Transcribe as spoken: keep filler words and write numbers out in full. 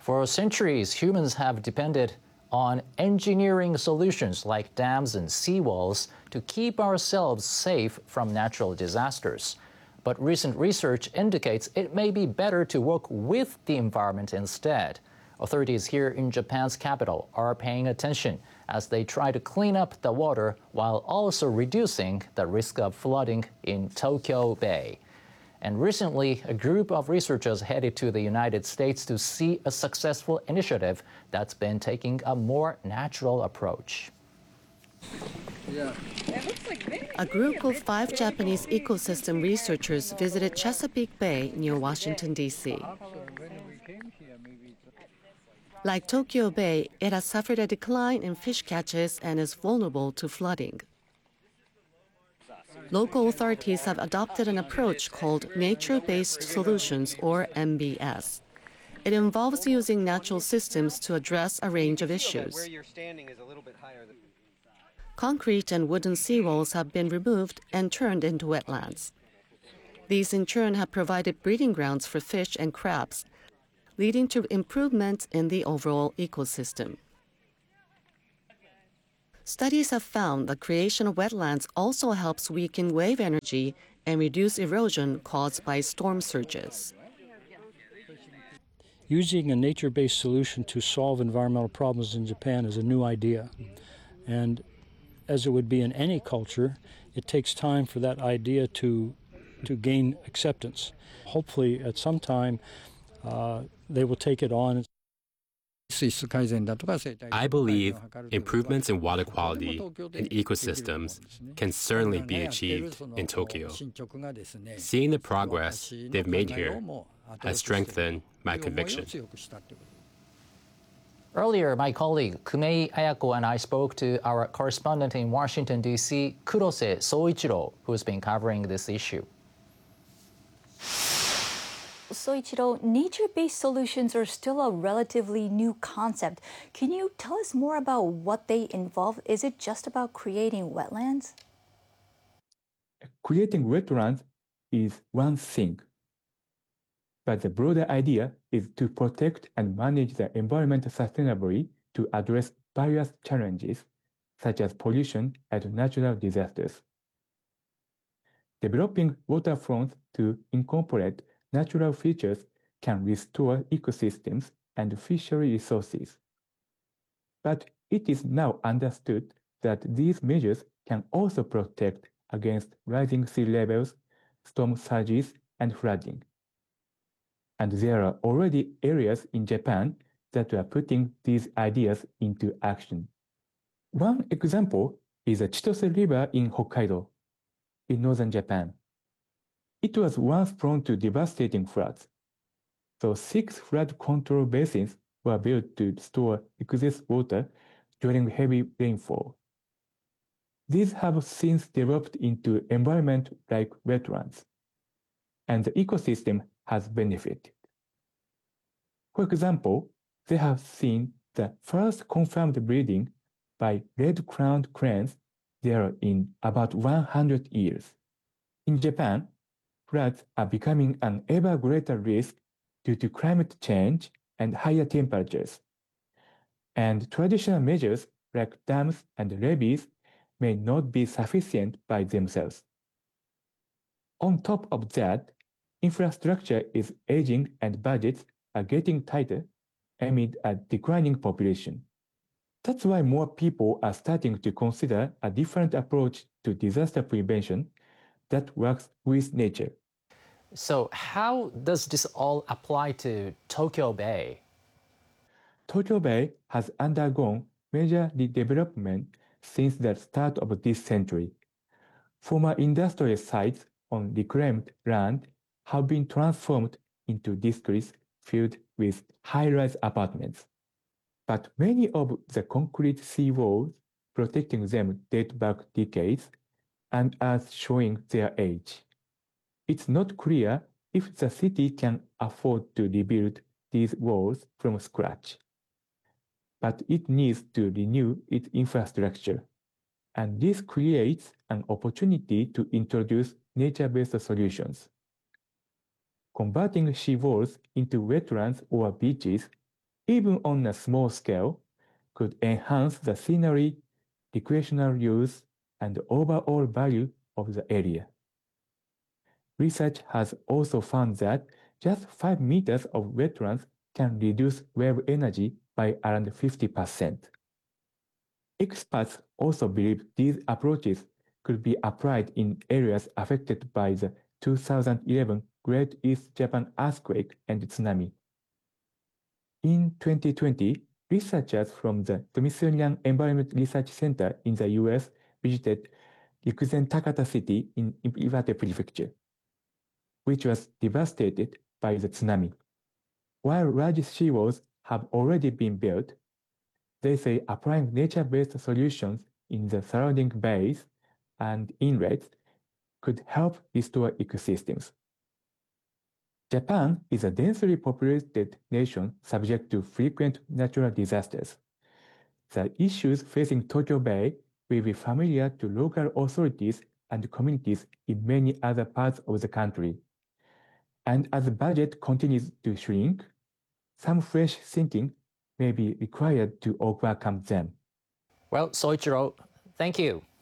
For centuries, humans have depended on engineering solutions like dams and seawalls to keep ourselves safe from natural disasters. But recent research indicates it may be better to work with the environment instead. Authorities here in Japan's capital are paying attention as they try to clean up the water while also reducing the risk of flooding in Tokyo Bay. And recently, a group of researchers headed to the United States to see a successful initiative that's been taking a more natural approach. A group of five Japanese ecosystem researchers visited Chesapeake Bay near Washington, D C Like Tokyo Bay, it has suffered a decline in fish catches and is vulnerable to flooding. Local authorities have adopted an approach called Nature-Based Solutions, or N B S. It involves using natural systems to address a range of issues. Concrete and wooden seawalls have been removed and turned into wetlands. These in turn have provided breeding grounds for fish and crabs, leading to improvements in the overall ecosystem. Studies have found the creation of wetlands also helps weaken wave energy and reduce erosion caused by storm surges. Using a nature-based solution to solve environmental problems in Japan is a new idea. And as it would be in any culture, it takes time for that idea to, to gain acceptance. Hopefully, at some time, uh, they will take it on. I believe improvements in water quality and ecosystems can certainly be achieved in Tokyo. Seeing the progress they've made here has strengthened my conviction. Earlier, my colleague Kumei Ayako and I spoke to our correspondent in Washington, D C, Kurose Soichiro, who's been covering this issue. Soichiro, nature-based solutions are still a relatively new concept. Can you tell us more about what they involve? Is it just about creating wetlands? Creating wetlands is one thing, but the broader idea is to protect and manage the environment sustainably to address various challenges, such as pollution and natural disasters. Developing waterfronts to incorporate natural features can restore ecosystems and fishery resources. But it is now understood that these measures can also protect against rising sea levels, storm surges, and flooding. And there are already areas in Japan that are putting these ideas into action. One example is the Chitose River in Hokkaido, in northern Japan. It was once prone to devastating floods, so six flood control basins were built to store excess water during heavy rainfall. These have since developed into environment like wetlands, and the ecosystem has benefited. For example, they have seen the first confirmed breeding by red-crowned cranes there in about one hundred years. In Japan, floods are becoming an ever greater risk due to climate change and higher temperatures. And traditional measures like dams and levees may not be sufficient by themselves. On top of that, infrastructure is aging and budgets are getting tighter amid a declining population. That's why more people are starting to consider a different approach to disaster prevention that works with nature. So how does this all apply to Tokyo Bay? Tokyo Bay has undergone major redevelopment since the start of this century. Former industrial sites on reclaimed land have been transformed into districts filled with high-rise apartments. But many of the concrete seawalls protecting them date back decades and are showing their age. It's not clear if the city can afford to rebuild these walls from scratch. But it needs to renew its infrastructure. And this creates an opportunity to introduce nature-based solutions. Converting seawalls into wetlands or beaches even on a small scale, could enhance the scenery, recreational use, and overall value of the area. Research has also found that just five meters of wetlands can reduce wave energy by around fifty percent. Experts also believe these approaches could be applied in areas affected by the two thousand eleven Great East Japan earthquake and tsunami. In twenty twenty, researchers from the Smithsonian Environment Research Center in the U S visited Rikuzen Takata City in Iwate Prefecture, which was devastated by the tsunami. While large seawalls have already been built, they say applying nature-based solutions in the surrounding bays and inlets could help restore ecosystems. Japan is a densely populated nation subject to frequent natural disasters. The issues facing Tokyo Bay will be familiar to local authorities and communities in many other parts of the country. And as the budget continues to shrink, some fresh thinking may be required to overcome them. Well, Soichiro, thank you.